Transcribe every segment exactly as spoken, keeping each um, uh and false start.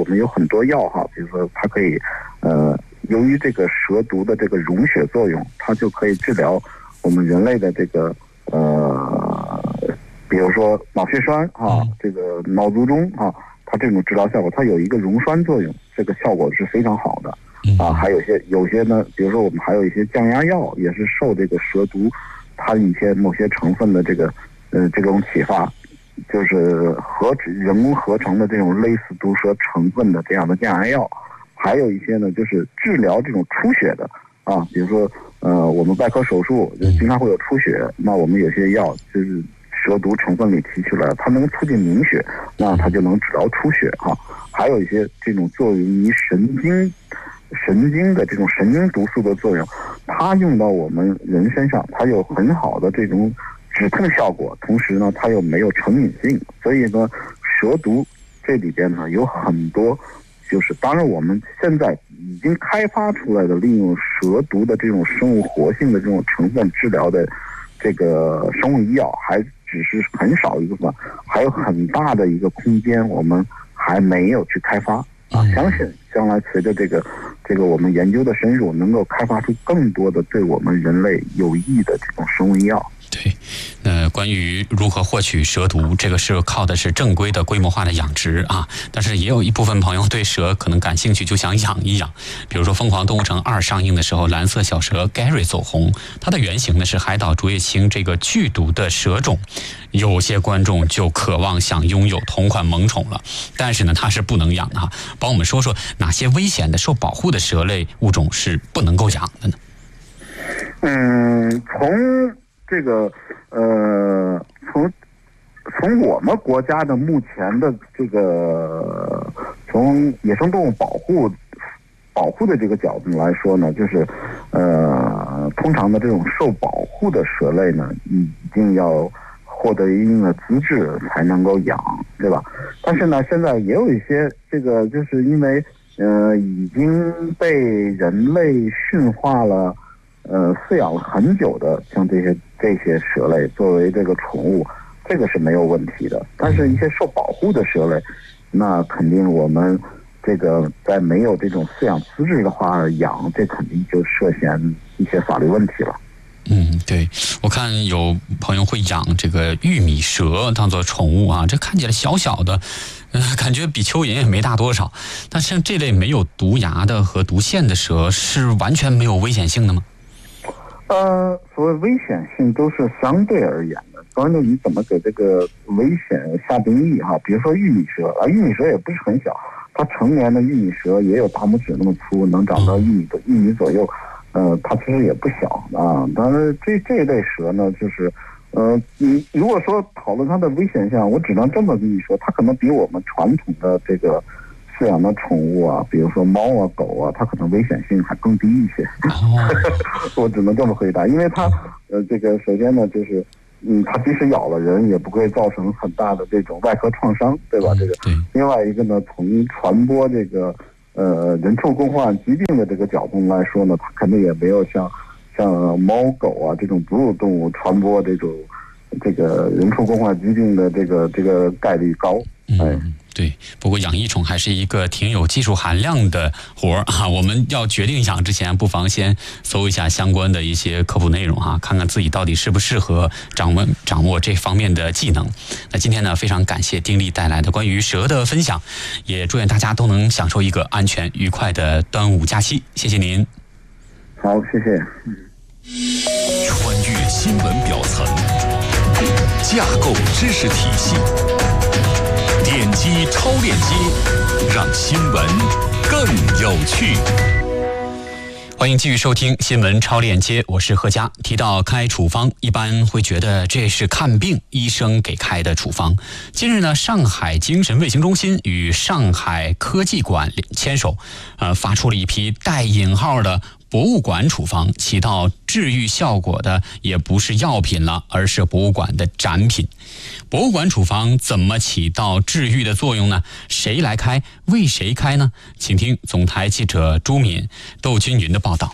我们有很多药哈，比如说它可以，呃，由于这个蛇毒的这个溶血作用，它就可以治疗我们人类的这个呃，比如说脑血栓啊，这个脑卒中啊，它这种治疗效果，它有一个溶栓作用，这个效果是非常好的啊。还有些有些呢，比如说我们还有一些降压药，也是受这个蛇毒它一些某些成分的这个呃这种启发。就是合人工合成的这种类似毒蛇成分的这样的降压药，还有一些呢就是治疗这种出血的啊，比如说呃我们外科手术经常会有出血，那我们有些药就是蛇毒成分里提取了，它能促进凝血，那它就能治疗出血哈、啊。还有一些这种作用于神经神经的这种神经毒素的作用，它用到我们人身上，它有很好的这种止痛效果，同时呢，它又没有成瘾性，所以呢，蛇毒这里边呢有很多，就是当然我们现在已经开发出来的利用蛇毒的这种生物活性的这种成分治疗的这个生物医药，还只是很少一部分，还有很大的一个空间，我们还没有去开发啊。相信将来随着这个这个我们研究的深入，能够开发出更多的对我们人类有益的这种生物医药。 对，那关于如何获取蛇毒，这个是靠的是正规的规模化的养殖啊。但是也有一部分朋友对蛇可能感兴趣，就想养一养。比如说《疯狂动物城二》上映的时候，蓝色小蛇 Gary 走红，它的原型呢是海岛竹叶青这个剧毒的蛇种。有些观众就渴望想拥有同款萌宠了，但是呢它是不能养的哈。帮我们说说哪些危险的受保护的蛇类物种是不能够养的呢？ 嗯，从这个呃，从从我们国家的目前的这个从野生动物保护保护的这个角度来说呢，就是呃，通常的这种受保护的蛇类呢，一定要获得一定的资质才能够养，对吧？但是呢，现在也有一些这个就是因为呃已经被人类驯化了。呃，饲养了很久的，像这些这些蛇类作为这个宠物，这个是没有问题的。但是，一些受保护的蛇类，那肯定我们这个在没有这种饲养资质的话养，这肯定就涉嫌一些法律问题了。 嗯，对，我看有朋友会养这个玉米蛇当做宠物啊，这看起来小小的，呃，感觉比蚯蚓也没大多少。但像这类没有毒牙的和毒腺的蛇，是完全没有危险性的吗？ 呃，所谓危险性都是相对而言的，关键你怎么给这个危险下定义哈？比如说玉米蛇啊，玉米蛇也不是很小，它成年的玉米蛇也有大拇指那么粗，能长到一米的一米左右，呃，它其实也不小啊。但是这这一类蛇呢，就是呃，你如果说讨论它的危险性，我只能这么跟你说，它可能比我们传统的这个饲养的宠物啊，比如说猫啊、狗啊，它可能危险性还更低一些。我只能这么回答，因为它呃，这个首先呢，就是嗯，它即使咬了人，也不会造成很大的这种外科创伤，对吧？这个。另外一个呢，从传播这个呃人畜共患疾病的这个角度来说呢，它肯定也没有像像猫狗啊这种哺乳动物传播这种这个人畜共患疾病的这个这个概率高。哎。 嗯，对，不过养益宠还是一个挺有技术含量的活儿啊！我们要决定养之前，不妨先搜一下相关的一些科普内容哈、啊，看看自己到底适不适合掌握掌握这方面的技能。那今天呢，非常感谢丁力带来的关于蛇的分享，也祝愿大家都能享受一个安全愉快的端午假期。谢谢您。 好，谢谢。 穿越新闻表层，架构知识体系。点击超链接，让新闻更有趣。 欢迎继续收听新闻超链接，我是何佳。提到开处方，一般会觉得这是看病医生给开的处方。近日呢，上海精神卫生中心与上海科技馆牵手，呃，发出了一批带引号的博物馆处方，起到治愈效果的也不是药品了，而是博物馆的展品。博物馆处方怎么起到治愈的作用呢？谁来开？为谁开呢？请听总台记者朱敏、窦君云的报道。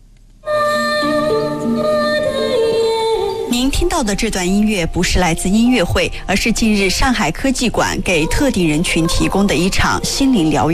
您听到的这段音乐不是来自音乐会，而是近日上海科技馆给特定人群提供的一场心灵疗愈